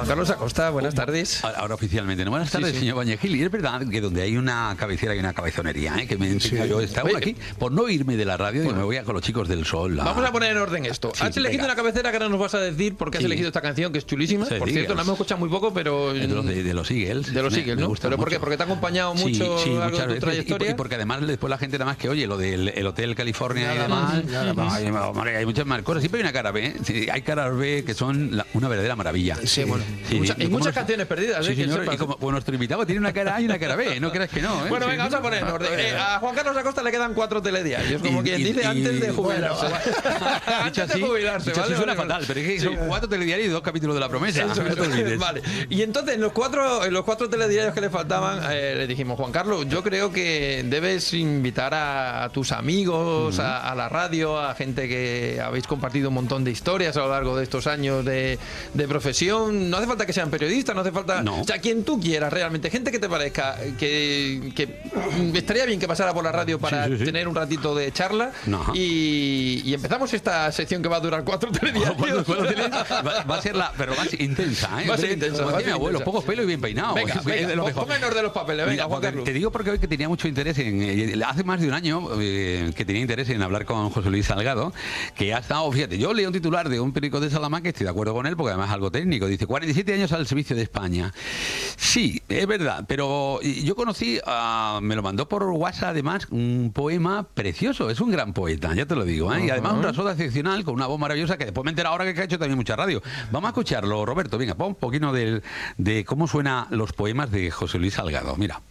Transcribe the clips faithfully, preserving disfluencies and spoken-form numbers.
Carlos Acosta, buenas tardes. Ahora oficialmente, ¿no? Buenas tardes, sí, sí. señor Bañegil. Y es verdad que donde hay una cabecera hay una cabezonería, ¿eh? Que me sí. yo estaba aquí por no irme de la radio bueno. y me voy a con los chicos del Sol. La... Vamos a poner en orden esto. Sí, has elegido venga. una cabecera que ahora nos vas a decir por qué sí. has elegido esta canción, que es chulísima. Sí, por cierto, Eagles. La hemos escuchado muy poco, pero... De los, de, de los Eagles. De los Eagles, ¿no? ¿Pero por qué? Porque te ha acompañado mucho sí, sí, a lo largo de tu trayectoria. Y porque además después la gente nada más que oye lo del el Hotel California nada y demás. Más, nada más. Ay, hombre, hay muchas más cosas. Siempre hay una cara B, ¿eh? Sí, hay caras B que son la, una verdadera maravilla. Sí, bueno. Sí, mucha, y muchas canciones perdidas, sí, ¿eh? Señor, y como pues nuestro invitado tiene una cara A y una cara B, no creas que no, ¿eh? Bueno, sí, venga, sí, vamos a poner en orden. Eh, a Juan Carlos Acosta le quedan cuatro telediarios, como y, quien y, dice, y, antes de jubilarse. Bueno, antes de jubilarse, ¿vale? ¿vale? Suena vale, fatal, pero es que sí. son cuatro telediarios y dos capítulos de La Promesa. Eso, no te olvides. Vale. Y entonces, en los cuatro, en los cuatro telediarios que le faltaban, eh, le dijimos, Juan Carlos, yo creo que debes invitar a, a tus amigos, uh-huh. a, a la radio, a gente que habéis compartido un montón de historias a lo largo de estos años de, de profesión. No hace falta que sean periodistas, no hace falta... No. O sea, quien tú quieras realmente, gente que te parezca que, que estaría bien que pasara por la radio para sí, sí, sí. tener un ratito de charla. No. Y, y empezamos esta sección que va a durar cuatro telediarios. Bueno, bueno, va, va a ser la... Pero va a ser intensa, ¿eh? Va a ser intensa. Como decía mi abuelo, pocos pelos y bien peinado. Venga, es, venga, es lo mejor. Ponme en orden los papeles, venga, Mira, Juan Carlos. Te digo porque hoy que tenía mucho interés en... Eh, hace más de un año eh, que tenía interés en hablar con José Luis Salgado, que ha estado, fíjate, yo leí un titular de un periódico de Salamanca, estoy de acuerdo con él, porque además es algo técnico, dice cuarenta y siete años al servicio de España. Sí, es verdad, pero yo conocí, uh, me lo mandó por WhatsApp además, un poema precioso, es un gran poeta, ya te lo digo, ¿eh? Uh-huh. Y además una soda excepcional, con una voz maravillosa, que después me entero ahora que ha hecho también mucha radio. Vamos a escucharlo, Roberto, venga, pon un poquito de, de cómo suenan los poemas de José Luis Salgado, mira.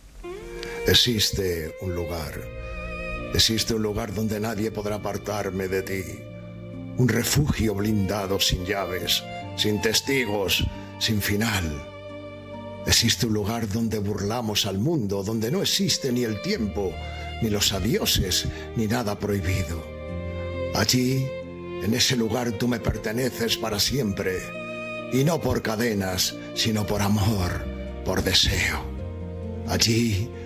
Existe un lugar, existe un lugar donde nadie podrá apartarme de ti, un refugio blindado sin llaves, sin testigos, sin final. Existe un lugar donde burlamos al mundo, donde no existe ni el tiempo, ni los adioses, ni nada prohibido. Allí, en ese lugar tú me perteneces para siempre, y no por cadenas, sino por amor, por deseo. Allí